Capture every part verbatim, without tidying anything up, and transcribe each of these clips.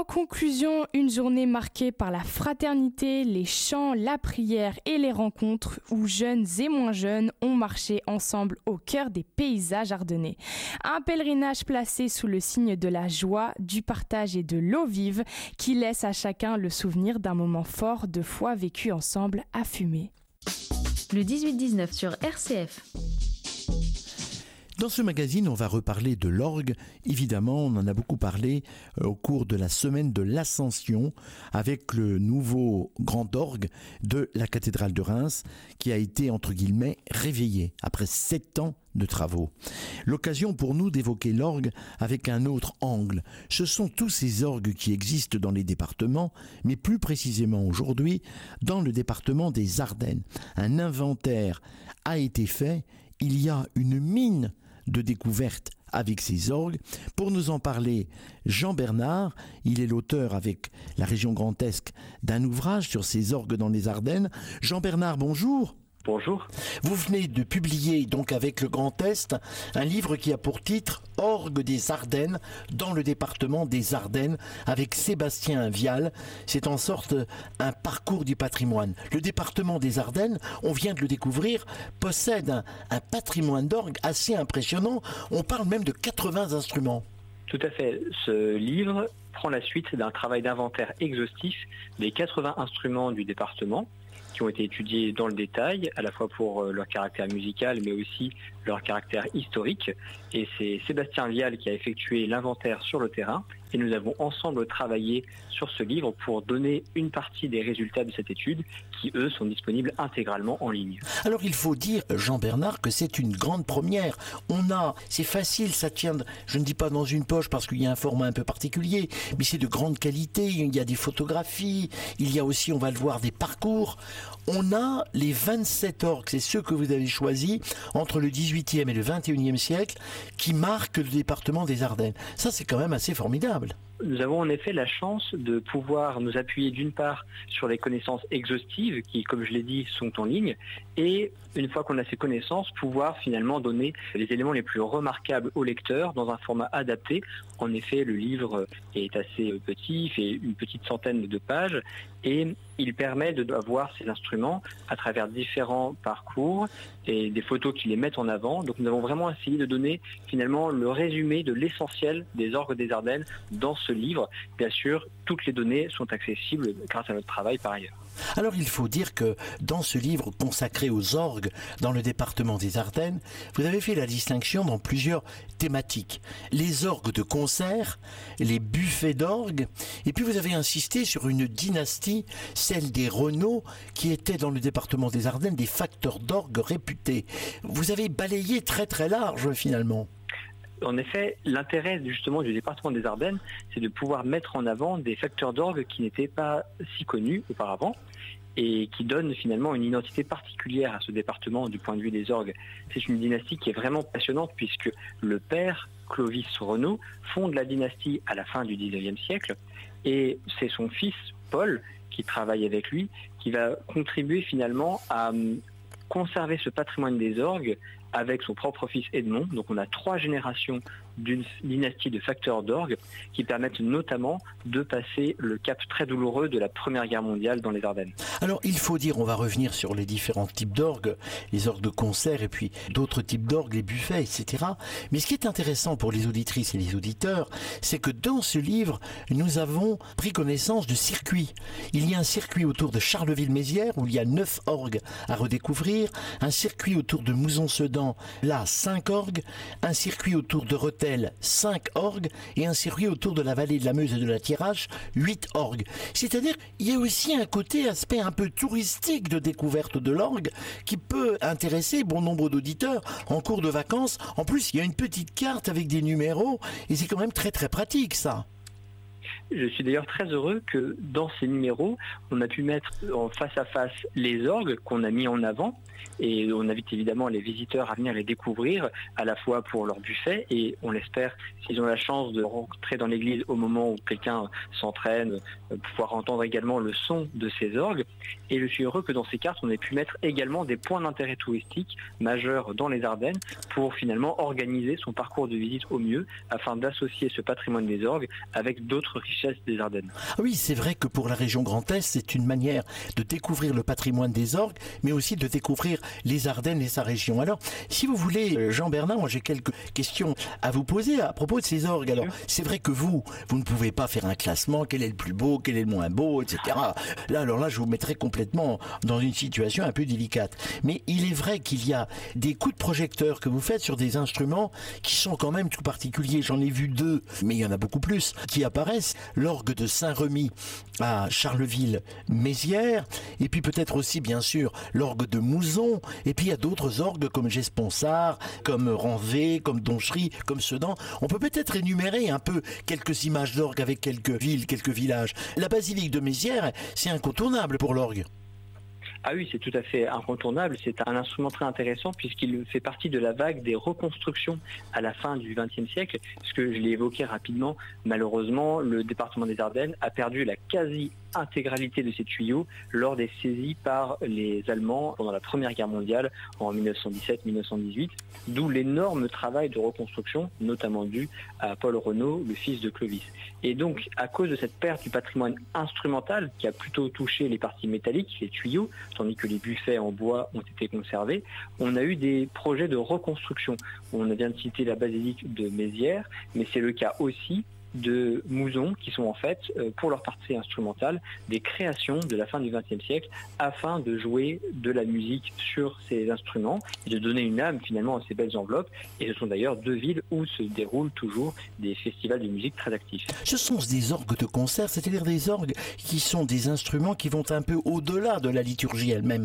conclusion, une journée marquée par la fraternité, les chants, la prière et les rencontres où jeunes et moins jeunes ont marché ensemble au cœur des paysages ardennais. Un pèlerinage placé sous le signe de la joie, du partage et de l'eau vive qui laisse à chacun le souvenir d'un moment fort de foi vécu ensemble à fumer. Le dix-huit dix-neuf sur R C F. Dans ce magazine, on va reparler de l'orgue. Évidemment, on en a beaucoup parlé au cours de la semaine de l'Ascension avec le nouveau grand orgue de la cathédrale de Reims qui a été, entre guillemets, réveillé après sept ans de travaux. L'occasion pour nous d'évoquer l'orgue avec un autre angle. Ce sont tous ces orgues qui existent dans les départements, mais plus précisément aujourd'hui, dans le département des Ardennes. Un inventaire a été fait. Il y a une mine de découvertes avec ces orgues. Pour nous en parler, Jean Bernard, il est l'auteur avec la région Grand Est d'un ouvrage sur ces orgues dans les Ardennes. Jean Bernard, bonjour. Bonjour. Vous venez de publier donc avec le Grand Est un livre qui a pour titre « Orgue des Ardennes » dans le département des Ardennes avec Sébastien Vial. C'est en sorte un parcours du patrimoine. Le département des Ardennes, on vient de le découvrir, possède un, un patrimoine d'orgue assez impressionnant. On parle même de quatre-vingts instruments. Tout à fait. Ce livre prend la suite d'un travail d'inventaire exhaustif des quatre-vingts instruments du département qui ont été étudiés dans le détail, à la fois pour leur caractère musical, mais aussi leur caractère historique. Et c'est Sébastien Vial qui a effectué l'inventaire sur le terrain. Et nous avons ensemble travaillé sur ce livre pour donner une partie des résultats de cette étude qui, eux, sont disponibles intégralement en ligne. Alors il faut dire, Jean Bernard, que c'est une grande première. On a, c'est facile, ça tient, je ne dis pas dans une poche parce qu'il y a un format un peu particulier, mais c'est de grande qualité, il y a des photographies, il y a aussi, on va le voir, des parcours. On a les vingt-sept orgues, c'est ceux que vous avez choisis entre le dix-huitième et le vingt et unième siècle, qui marquent le département des Ardennes. Ça, c'est quand même assez formidable. Nous avons en effet la chance de pouvoir nous appuyer d'une part sur les connaissances exhaustives qui, comme je l'ai dit, sont en ligne et une fois qu'on a ces connaissances, pouvoir finalement donner les éléments les plus remarquables au lecteur dans un format adapté. En effet, le livre est assez petit, il fait une petite centaine de pages et il permet de voir ces instruments à travers différents parcours et des photos qui les mettent en avant. Donc nous avons vraiment essayé de donner finalement le résumé de l'essentiel des orgues des Ardennes dans ce livre. Bien sûr, toutes les données sont accessibles grâce à notre travail par ailleurs. Alors il faut dire que dans ce livre consacré aux orgues dans le département des Ardennes, vous avez fait la distinction dans plusieurs thématiques. Les orgues de concert, les buffets d'orgues, et puis vous avez insisté sur une dynastie, celle des Renaud, qui étaient dans le département des Ardennes des facteurs d'orgues réputés. Vous avez balayé très très large finalement. En effet, l'intérêt justement du département des Ardennes, c'est de pouvoir mettre en avant des facteurs d'orgue qui n'étaient pas si connus auparavant et qui donnent finalement une identité particulière à ce département du point de vue des orgues. C'est une dynastie qui est vraiment passionnante puisque le père, Clovis Renaud, fonde la dynastie à la fin du dix-neuvième siècle et c'est son fils, Paul, qui travaille avec lui, qui va contribuer finalement à conserver ce patrimoine des orgues avec son propre fils Edmond. Donc on a trois générations d'une dynastie de facteurs d'orgue qui permettent notamment de passer le cap très douloureux de la Première Guerre mondiale dans les Ardennes. Alors il faut dire, on va revenir sur les différents types d'orgues, les orgues de concert et puis d'autres types d'orgues, les buffets, et cetera. Mais ce qui est intéressant pour les auditrices et les auditeurs, c'est que dans ce livre, nous avons pris connaissance de circuits. Il y a un circuit autour de Charleville-Mézières où il y a neuf orgues à redécouvrir, un circuit autour de Mouzon-Sedan, là cinq orgues, un circuit autour de Rethel, cinq orgues, et un circuit autour de la vallée de la Meuse et de la Thiérache, huit orgues. C'est-à-dire, il y a aussi un côté aspect un peu touristique de découverte de l'orgue qui peut intéresser bon nombre d'auditeurs en cours de vacances. En plus, il y a une petite carte avec des numéros et c'est quand même très très pratique ça. Je suis d'ailleurs très heureux que dans ces numéros, on a pu mettre en face à face les orgues qu'on a mis en avant et on invite évidemment les visiteurs à venir les découvrir à la fois pour leur buffet et on l'espère, s'ils ont la chance de rentrer dans l'église au moment où quelqu'un s'entraîne, pouvoir entendre également le son de ces orgues. Et je suis heureux que dans ces cartes, on ait pu mettre également des points d'intérêt touristique majeurs dans les Ardennes pour finalement organiser son parcours de visite au mieux afin d'associer ce patrimoine des orgues avec d'autres richesses richesse des Ardennes. Ah oui, c'est vrai que pour la région Grand Est, c'est une manière de découvrir le patrimoine des orgues, mais aussi de découvrir les Ardennes et sa région. Alors, si vous voulez, Jean-Bernard, moi j'ai quelques questions à vous poser à propos de ces orgues. Alors, c'est vrai que vous, vous ne pouvez pas faire un classement, quel est le plus beau, quel est le moins beau, et cetera. Là, alors là, je vous mettrai complètement dans une situation un peu délicate. Mais il est vrai qu'il y a des coups de projecteur que vous faites sur des instruments qui sont quand même tout particuliers. J'en ai vu deux, mais il y en a beaucoup plus qui apparaissent. L'orgue de Saint-Remy à Charleville-Mézières, et puis peut-être aussi, bien sûr, l'orgue de Mouzon, et puis il y a d'autres orgues comme Gesponsard, comme Ranvé, comme Donchery, comme Sedan. On peut peut-être énumérer un peu quelques images d'orgue avec quelques villes, quelques villages. La basilique de Mézières, c'est incontournable pour l'orgue. Ah oui, c'est tout à fait incontournable. C'est un instrument très intéressant puisqu'il fait partie de la vague des reconstructions à la fin du vingtième siècle. Puisque je l'ai évoqué rapidement, malheureusement, le département des Ardennes a perdu la quasi-intégralité de ses tuyaux lors des saisies par les Allemands pendant la Première Guerre mondiale en mille neuf cent dix-sept mille neuf cent dix-huit, d'où l'énorme travail de reconstruction, notamment dû à Paul Renaud, le fils de Clovis. Et donc, à cause de cette perte du patrimoine instrumental qui a plutôt touché les parties métalliques, les tuyaux, tandis que les buffets en bois ont été conservés, on a eu des projets de reconstruction. On vient de citer la basilique de Mézières, mais c'est le cas aussi de Mouzon, qui sont en fait, pour leur partie instrumentale, des créations de la fin du vingtième siècle afin de jouer de la musique sur ces instruments et de donner une âme finalement à ces belles enveloppes. Et ce sont d'ailleurs deux villes où se déroulent toujours des festivals de musique très actifs. Ce sont des orgues de concert, c'est-à-dire des orgues qui sont des instruments qui vont un peu au-delà de la liturgie elle-même.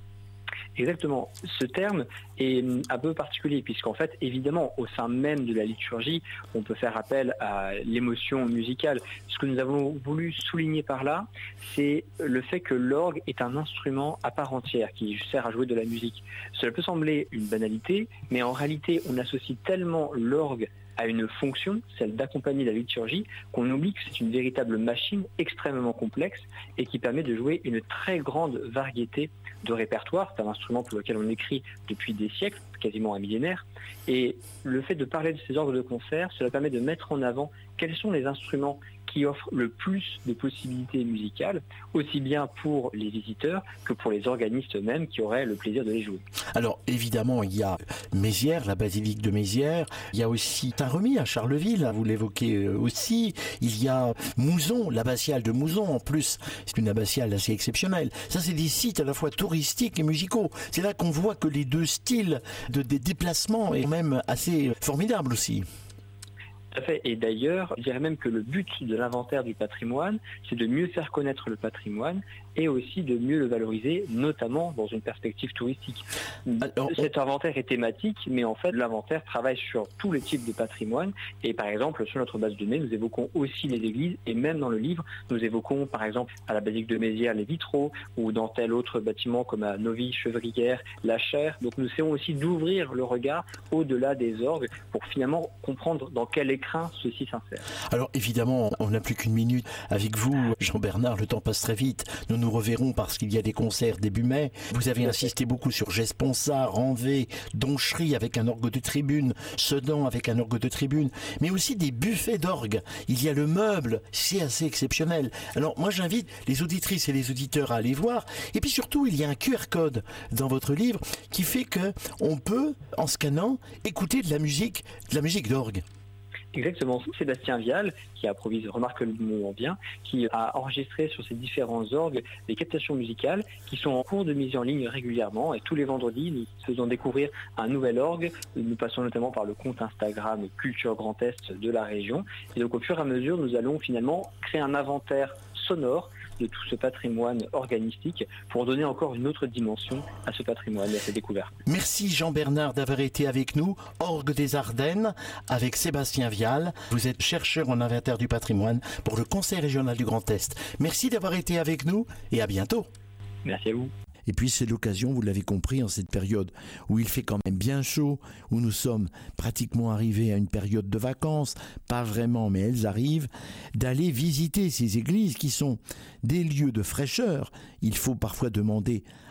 Exactement. Ce terme est un peu particulier puisqu'en fait, évidemment, au sein même de la liturgie, on peut faire appel à l'émotion musicale. Ce que nous avons voulu souligner par là, c'est le fait que l'orgue est un instrument à part entière qui sert à jouer de la musique. Cela peut sembler une banalité, mais en réalité, on associe tellement l'orgue à une fonction, celle d'accompagner la liturgie, qu'on oublie que c'est une véritable machine extrêmement complexe et qui permet de jouer une très grande variété de répertoires. C'est un instrument pour lequel on écrit depuis des siècles, quasiment un millénaire. Et le fait de parler de ces orgues de concert, cela permet de mettre en avant quels sont les instruments qui offrent le plus de possibilités musicales, aussi bien pour les visiteurs que pour les organistes eux-mêmes qui auraient le plaisir de les jouer. Alors évidemment, il y a Mézières, la basilique de Mézières, il y a aussi Saint-Remy à Charleville, vous l'évoquez aussi, il y a Mouzon, l'abbatiale de Mouzon en plus, c'est une abbatiale assez exceptionnelle. Ça, c'est des sites à la fois touristiques et musicaux. C'est là qu'on voit que les deux styles de, des déplacements est même assez formidable aussi. Tout à fait. Et d'ailleurs, je dirais même que le but de l'inventaire du patrimoine, c'est de mieux faire connaître le patrimoine et aussi de mieux le valoriser, notamment dans une perspective touristique. Alors, cet inventaire est thématique, mais en fait, l'inventaire travaille sur tous les types de patrimoine. Et par exemple, sur notre base de données, nous évoquons aussi les églises, et même dans le livre, nous évoquons par exemple à la basilique de Mézières les vitraux, ou dans tel autre bâtiment comme à Novy, Chevrières, la Chaire. Donc nous essayons aussi d'ouvrir le regard au-delà des orgues pour finalement comprendre dans quel écrin ceci s'insère. Alors évidemment, on n'a plus qu'une minute avec vous, Jean-Bernard, le temps passe très vite. Nous nous reverrons parce qu'il y a des concerts début mai. Vous avez insisté beaucoup sur Gesponsard, Ranvé, Donchery avec un orgue de tribune, Sedan avec un orgue de tribune, mais aussi des buffets d'orgue. Il y a le meuble, c'est assez exceptionnel. Alors moi j'invite les auditrices et les auditeurs à aller voir. Et puis surtout, il y a un Q R code dans votre livre qui fait que on peut, en scannant, écouter de la musique, de la musique d'orgue. Exactement. Sébastien Vial, qui a improvisé remarquablement bien, qui a enregistré sur ces différents orgues des captations musicales qui sont en cours de mise en ligne régulièrement. Et tous les vendredis, nous faisons découvrir un nouvel orgue. Nous passons notamment par le compte Instagram Culture Grand Est de la région. Et donc au fur et à mesure, nous allons finalement créer un inventaire sonore de tout ce patrimoine organistique pour donner encore une autre dimension à ce patrimoine et à ces découvertes. Merci Jean-Bernard d'avoir été avec nous. Orgue des Ardennes avec Sébastien Vial. Vous êtes chercheur en inventaire du patrimoine pour le Conseil régional du Grand Est. Merci d'avoir été avec nous et à bientôt. Merci à vous. Et puis c'est l'occasion, vous l'avez compris, en cette période où il fait quand même bien chaud, où nous sommes pratiquement arrivés à une période de vacances, pas vraiment, mais elles arrivent, d'aller visiter ces églises qui sont des lieux de fraîcheur. Il faut parfois demander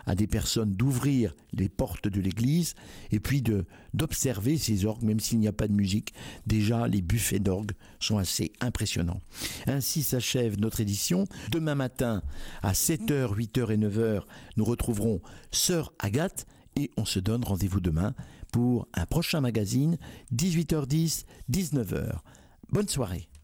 à des personnes d'ouvrir les portes de l'église et puis de, d'observer ces orgues, même s'il n'y a pas de musique. Déjà, les buffets d'orgues sont assez impressionnants. Ainsi s'achève notre édition. Demain matin, à sept heures, huit heures et neuf heures, nous retrouverons Sœur Agathe et on se donne rendez-vous demain pour un prochain magazine, dix-huit heures dix, dix-neuf heures. Bonne soirée.